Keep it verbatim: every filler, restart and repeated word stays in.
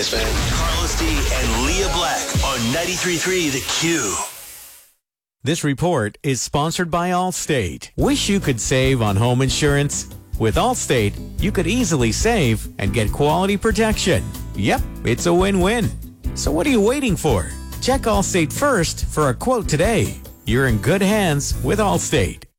Yes, man. Carlos D and Leah Black on ninety-three point three The Q. This report is sponsored by Allstate. Wish you could save on home insurance? With Allstate, you could easily save and get quality protection. Yep, it's a win-win. So what are you waiting for? Check Allstate first for a quote today. You're in good hands with Allstate.